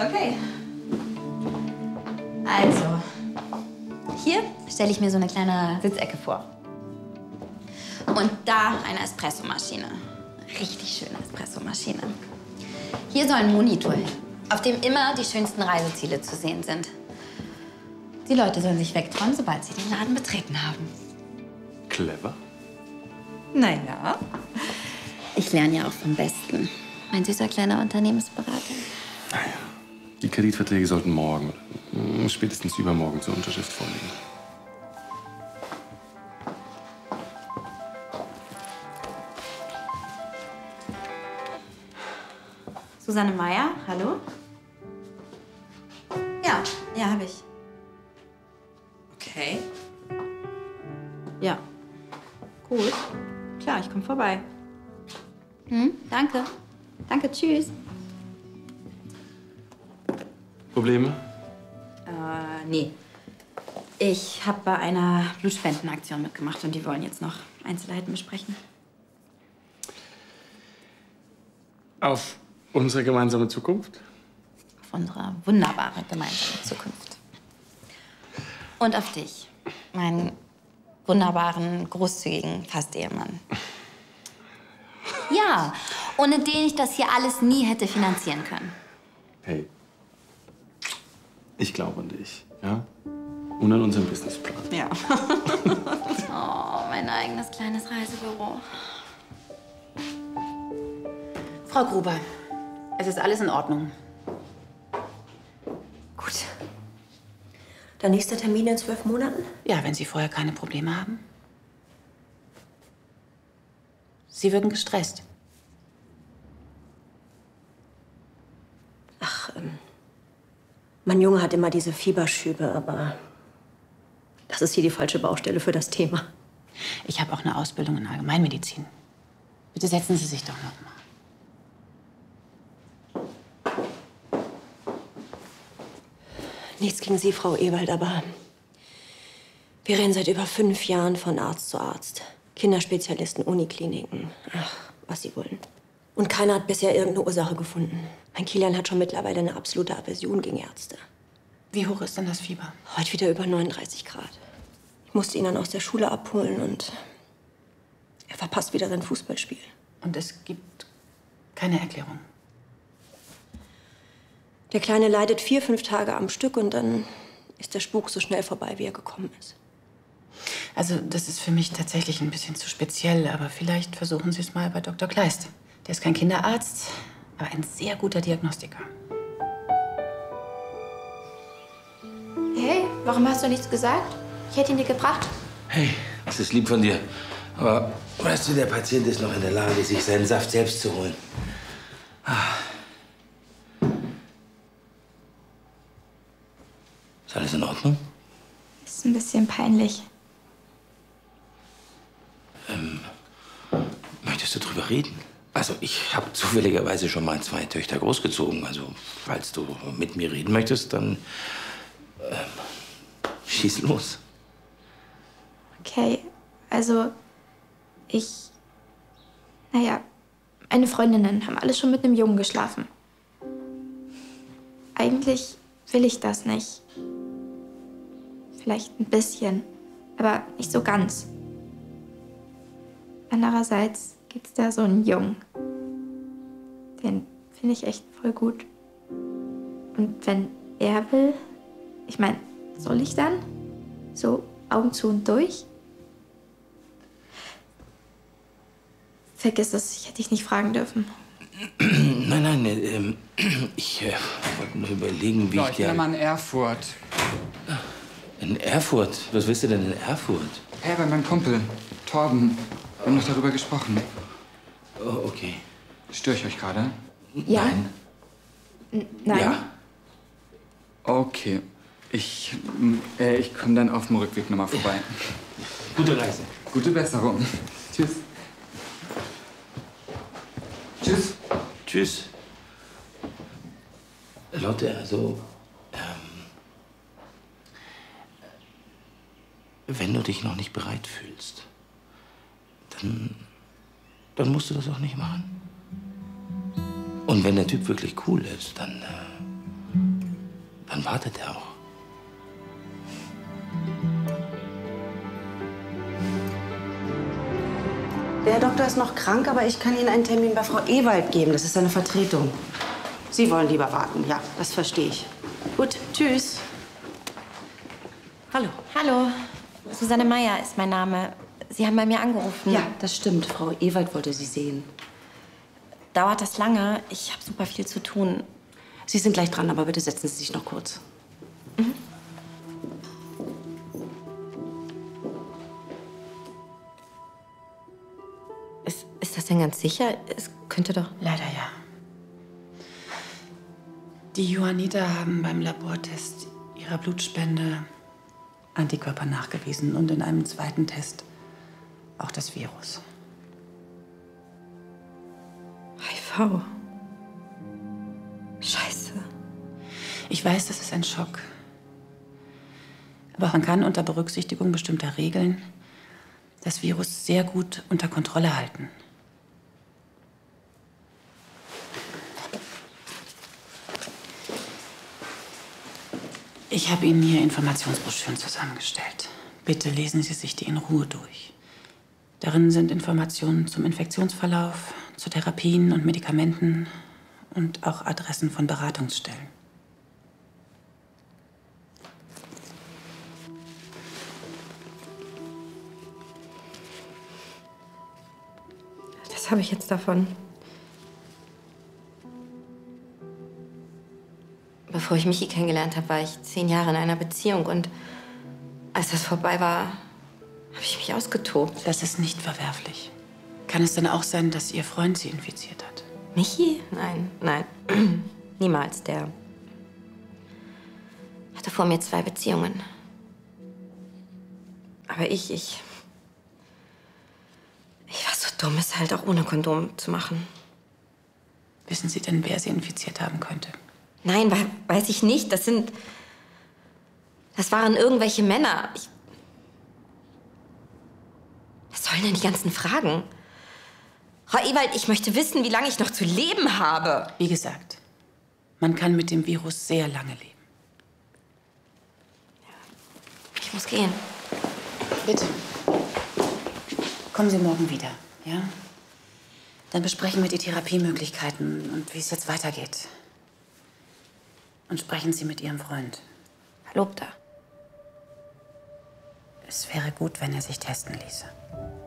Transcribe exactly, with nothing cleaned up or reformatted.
Okay. Also, hier stelle ich mir so eine kleine Sitzecke vor. Und da eine Espressomaschine. Richtig schöne Espressomaschine. Hier so ein Monitor, auf dem immer die schönsten Reiseziele zu sehen sind. Die Leute sollen sich wegträumen, sobald sie den Laden betreten haben. Clever. Naja. Ich lerne ja auch vom Besten. Mein süßer kleiner Unternehmensberater. Naja, die Kreditverträge sollten morgen oder spätestens übermorgen zur Unterschrift vorliegen. Susanne Meyer, hallo? Ja, ja, habe ich. Okay. Ja. Gut. Klar, ich komme vorbei. Hm, danke. Danke, tschüss. Probleme? Äh, nee. Ich habe bei einer Blutspendenaktion mitgemacht und die wollen jetzt noch Einzelheiten besprechen. Auf unsere gemeinsame Zukunft? Auf unsere wunderbare gemeinsame Zukunft. Und auf dich, meinen wunderbaren, großzügigen Fast-Ehemann. Ja, ohne den ich das hier alles nie hätte finanzieren können. Hey, ich glaube an dich, ja? Und an unseren Businessplan. Ja. Oh, mein eigenes kleines Reisebüro. Frau Gruber, es ist alles in Ordnung. Gut. Der nächste Termin in zwölf Monaten? Ja, wenn Sie vorher keine Probleme haben. Sie wirken gestresst. Ach, ähm, mein Junge hat immer diese Fieberschübe, aber das ist hier die falsche Baustelle für das Thema. Ich habe auch eine Ausbildung in Allgemeinmedizin. Bitte setzen Sie sich doch noch mal. Nichts gegen Sie, Frau Ewald, aber wir rennen seit über fünf Jahren von Arzt zu Arzt. Kinderspezialisten, Unikliniken, ach, was Sie wollen. Und keiner hat bisher irgendeine Ursache gefunden. Mein Kilian hat schon mittlerweile eine absolute Aversion gegen Ärzte. Wie hoch ist denn das Fieber? Heute wieder über neununddreißig Grad. Ich musste ihn dann aus der Schule abholen und er verpasst wieder sein Fußballspiel. Und es gibt keine Erklärung? Der Kleine leidet vier, fünf Tage am Stück und dann ist der Spuk so schnell vorbei, wie er gekommen ist. Also, das ist für mich tatsächlich ein bisschen zu speziell, aber vielleicht versuchen Sie es mal bei Doktor Kleist. Der ist kein Kinderarzt, aber ein sehr guter Diagnostiker. Hey, warum hast du nichts gesagt? Ich hätte ihn dir gebracht. Hey, das ist lieb von dir. Aber weißt du, der Patient ist noch in der Lage, sich seinen Saft selbst zu holen. Ah. Ist alles in Ordnung? Ist ein bisschen peinlich. Ähm, möchtest du drüber reden? Also, ich habe zufälligerweise schon mal zwei Töchter großgezogen. Also, falls du mit mir reden möchtest, dann ähm, schieß los. Okay, also ich... Naja, meine Freundinnen haben alle schon mit einem Jungen geschlafen. Eigentlich will ich das nicht. Vielleicht ein bisschen, aber nicht so ganz. Andererseits gibt's da so einen Jungen. Den finde ich echt voll gut. Und wenn er will, ich meine, soll ich dann? So Augen zu und durch? Vergiss es, ich hätte dich nicht fragen dürfen. Nein, nein, äh, ich äh, wollte nur überlegen, wie So, ich ich bin dir... mal in Erfurt. In Erfurt? Was willst du denn in Erfurt? Hey, bei meinem Kumpel, Torben. Wir haben noch darüber gesprochen. Oh, okay. Störe ich euch gerade? Ja? Nein. N nein? Ja. Okay. Ich, äh, ich komme dann auf dem Rückweg nochmal vorbei. Gute Reise. Gute Besserung. Tschüss. Tschüss. Tschüss. Lotte, also, ähm, wenn du dich noch nicht bereit fühlst, dann, dann musst du das auch nicht machen. Und wenn der Typ wirklich cool ist, dann, äh, dann wartet er auch. Der Herr Doktor ist noch krank, aber ich kann Ihnen einen Termin bei Frau Ewald geben. Das ist seine Vertretung. Sie wollen lieber warten. Ja, das verstehe ich. Gut, tschüss. Hallo. Hallo, Susanne Meyer ist mein Name. Sie haben bei mir angerufen. Ja, das stimmt. Frau Ewald wollte Sie sehen. Dauert das lange? Ich habe super viel zu tun. Sie sind gleich dran, aber bitte setzen Sie sich noch kurz. Mhm. Ist, ist das denn ganz sicher? Es könnte doch... Leider ja. Die Johanniter haben beim Labortest ihrer Blutspende Antikörper nachgewiesen und in einem zweiten Test auch das Virus. H I V. Scheiße. Ich weiß, das ist ein Schock. Aber man kann unter Berücksichtigung bestimmter Regeln das Virus sehr gut unter Kontrolle halten. Ich habe Ihnen hier Informationsbroschüren zusammengestellt. Bitte lesen Sie sich die in Ruhe durch. Darin sind Informationen zum Infektionsverlauf, zu Therapien und Medikamenten und auch Adressen von Beratungsstellen. Was habe ich jetzt davon? Bevor ich Michi kennengelernt habe, war ich zehn Jahre in einer Beziehung. Und als das vorbei war, habe ich mich ausgetobt. Das ist nicht verwerflich. Kann es denn auch sein, dass Ihr Freund Sie infiziert hat? Michi? Nein, nein. Niemals. Der hatte vor mir zwei Beziehungen. Aber ich, ich... Ich war so dumm, es halt auch ohne Kondom zu machen. Wissen Sie denn, wer Sie infiziert haben könnte? Nein, we weiß ich nicht. Das sind... Das waren irgendwelche Männer. Ich... Was sollen denn die ganzen Fragen? Frau Ewald, ich möchte wissen, wie lange ich noch zu leben habe. Wie gesagt, man kann mit dem Virus sehr lange leben. Ich muss gehen. Bitte. Kommen Sie morgen wieder, ja? Dann besprechen wir die Therapiemöglichkeiten und wie es jetzt weitergeht. Und sprechen Sie mit Ihrem Freund. Verlobter. Es wäre gut, wenn er sich testen ließe.